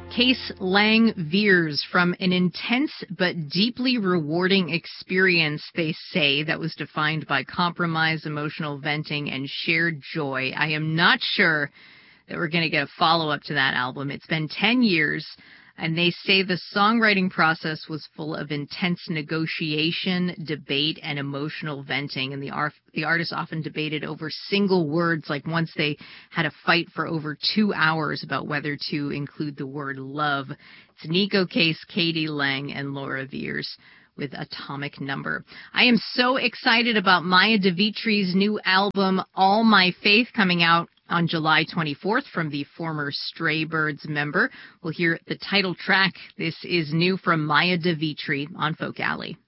Case Lang veers from an intense but deeply rewarding experience, they say, that was defined by compromise, emotional venting, and shared joy. I am not sure that we're going to get a follow-up to that album. It's been 10 years, and they say the songwriting process was full of intense negotiation, debate, and emotional venting. And the artists often debated over single words, like once they had a fight for over 2 hours about whether to include the word love. It's Neko Case, K.D. Lang, and Laura Veirs with Atomic Number. I am so excited about Maya DeVitri's new album, All My Faith, coming out on July 24th from the former Stray Birds member. We'll hear the title track. This is new from Maya DeVitri on Folk Alley.